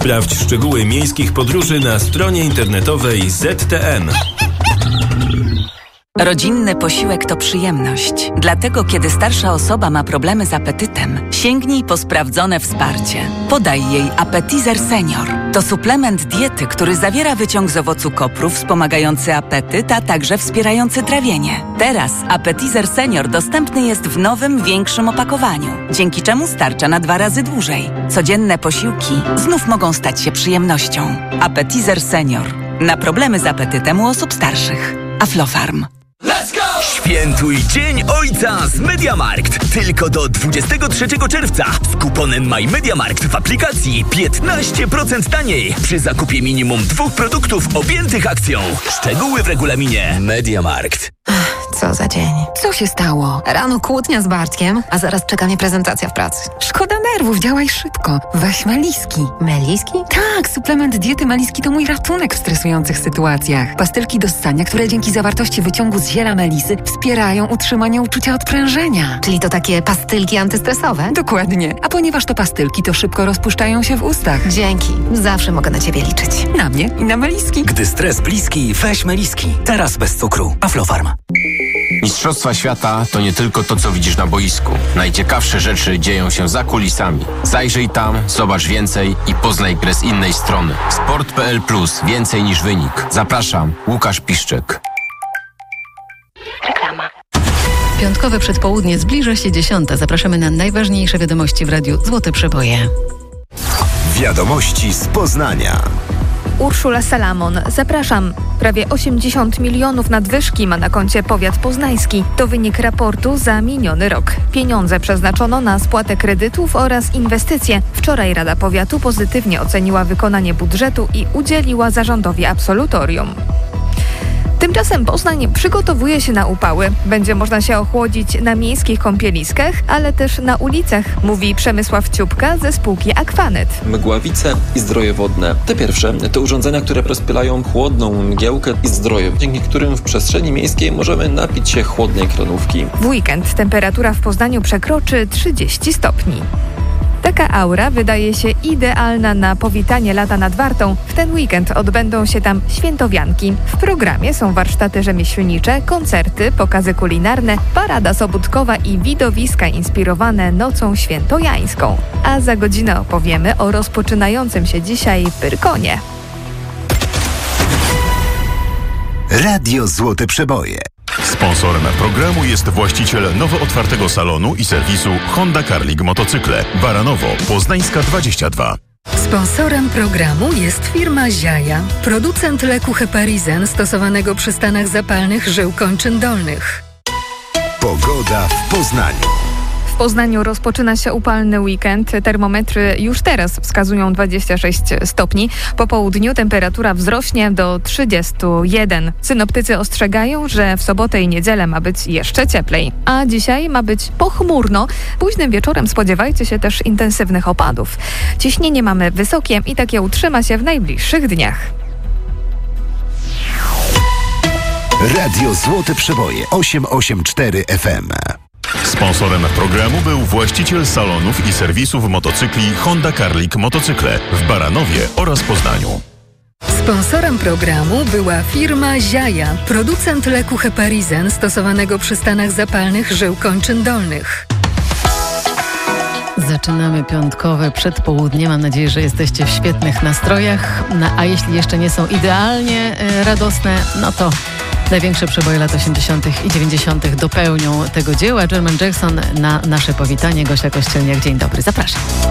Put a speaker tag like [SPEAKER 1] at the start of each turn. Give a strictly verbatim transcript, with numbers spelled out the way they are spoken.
[SPEAKER 1] Sprawdź szczegóły miejskich podróży na stronie internetowej Z T N.
[SPEAKER 2] Rodzinny posiłek to przyjemność. Dlatego, kiedy starsza osoba ma problemy z apetytem, sięgnij po sprawdzone wsparcie. Podaj jej Appetizer Senior. To suplement diety, który zawiera wyciąg z owocu kopru wspomagający apetyt, a także wspierający trawienie. Teraz Appetizer Senior dostępny jest w nowym, większym opakowaniu, dzięki czemu starcza na dwa razy dłużej. Codzienne posiłki znów mogą stać się przyjemnością. Appetizer Senior. Na problemy z apetytem u osób starszych. Aflofarm.
[SPEAKER 3] Świętuj Dzień Ojca z MediaMarkt. Tylko do dwudziestego trzeciego czerwca z kuponem MyMediaMarkt w aplikacji piętnaście procent taniej przy zakupie minimum dwóch produktów objętych akcją. Szczegóły w regulaminie MediaMarkt.
[SPEAKER 4] Co za dzień. Co się stało? Rano kłótnia z Bartkiem, a zaraz czeka mnie prezentacja w pracy. Szkoda nerwów, działaj szybko. Weź Meliski. Meliski? Tak, suplement diety Meliski to mój ratunek w stresujących sytuacjach. Pastylki do ssania, które dzięki zawartości wyciągu z ziela melisy wspierają utrzymanie uczucia odprężenia. Czyli to takie pastylki antystresowe? Dokładnie. A ponieważ to pastylki, to szybko rozpuszczają się w ustach. Dzięki. Zawsze mogę na ciebie liczyć. Na mnie i na Meliski.
[SPEAKER 5] Gdy stres bliski, weź Meliski. Teraz bez cukru. Aflofarm.
[SPEAKER 6] Mistrzostwa świata to nie tylko to, co widzisz na boisku. Najciekawsze rzeczy dzieją się za kulisami. Zajrzyj tam, zobacz więcej i poznaj grę z innej strony. Sport kropka p l plus. Więcej niż wynik. Zapraszam, Łukasz Piszczek.
[SPEAKER 7] Reklama. Piątkowe przedpołudnie zbliża się dziesiąta. Zapraszamy na najważniejsze wiadomości w radiu Złote Przeboje.
[SPEAKER 8] Wiadomości z Poznania.
[SPEAKER 9] Urszula Salamon. Zapraszam. Prawie osiemdziesiąt milionów nadwyżki ma na koncie powiat poznański. To wynik raportu za miniony rok. Pieniądze przeznaczono na spłatę kredytów oraz inwestycje. Wczoraj Rada Powiatu pozytywnie oceniła wykonanie budżetu i udzieliła zarządowi absolutorium. Tymczasem Poznań przygotowuje się na upały. Będzie można się ochłodzić na miejskich kąpieliskach, ale też na ulicach, mówi Przemysław Ciupka ze spółki Aquanet.
[SPEAKER 10] Mgławice i zdroje wodne. Te pierwsze to urządzenia, które rozpylają chłodną mgiełkę i zdroje, dzięki którym w przestrzeni miejskiej możemy napić się chłodnej kranówki.
[SPEAKER 9] W weekend temperatura w Poznaniu przekroczy trzydzieści stopni. Taka aura wydaje się idealna na powitanie lata nad Wartą. W ten weekend odbędą się tam świętowianki. W programie są warsztaty rzemieślnicze, koncerty, pokazy kulinarne, parada sobótkowa i widowiska inspirowane nocą świętojańską. A za godzinę opowiemy o rozpoczynającym się dzisiaj Pyrkonie.
[SPEAKER 8] Radio Złote Przeboje.
[SPEAKER 11] Sponsorem programu jest właściciel nowo otwartego salonu i serwisu Honda Carling Motocykle. Baranowo, Poznańska dwadzieścia dwa.
[SPEAKER 7] Sponsorem programu jest firma Ziaja, producent leku Heparizen stosowanego przy stanach zapalnych żył kończyn dolnych.
[SPEAKER 8] Pogoda w Poznaniu.
[SPEAKER 9] W Poznaniu rozpoczyna się upalny weekend. Termometry już teraz wskazują dwadzieścia sześć stopni. Po południu temperatura wzrośnie do trzydziestu jeden. Synoptycy ostrzegają, że w sobotę i niedzielę ma być jeszcze cieplej. A dzisiaj ma być pochmurno. Późnym wieczorem spodziewajcie się też intensywnych opadów. Ciśnienie mamy wysokie i takie utrzyma się w najbliższych dniach.
[SPEAKER 8] Radio Złote Przeboje osiem osiem cztery F M.
[SPEAKER 11] Sponsorem programu był właściciel salonów i serwisów motocykli Honda Carling Motocykle w Baranowie oraz Poznaniu.
[SPEAKER 7] Sponsorem programu była firma Ziaja, producent leku Heparizen stosowanego przy stanach zapalnych żył kończyn dolnych. Zaczynamy piątkowe przedpołudnie. Mam nadzieję, że jesteście w świetnych nastrojach. No, a jeśli jeszcze nie są idealnie y, radosne, no to największe przeboje lat osiemdziesiątych i dziewięćdziesiątych dopełnią tego dzieła. Jermaine Jackson na nasze powitanie. Gosia Kościelniak, dzień dobry, zapraszam.